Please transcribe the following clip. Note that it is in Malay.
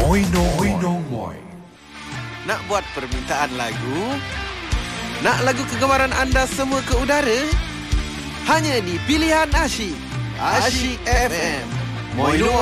Moi. Nak buat permintaan lagu? Nak lagu kegemaran anda semua ke udara? Hanya di Pilihan Asyik. Asyik FM. Moi